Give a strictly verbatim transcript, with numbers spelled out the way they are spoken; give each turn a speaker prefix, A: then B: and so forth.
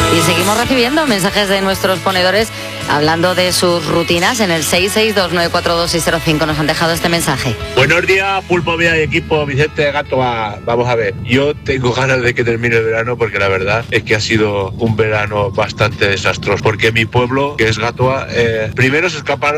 A: Y seguimos recibiendo mensajes de nuestros ponedores hablando de sus rutinas. En el seis seis dos nueve cuatro dos seis cero cinco nos han dejado este mensaje.
B: Buenos días, Pulpo Vía y equipo. Vicente de Gatoa. Vamos a ver, yo tengo ganas de que termine el verano porque la verdad es que ha sido un verano bastante desastroso. Porque mi pueblo, que es Gatoa, eh, primero se escaparon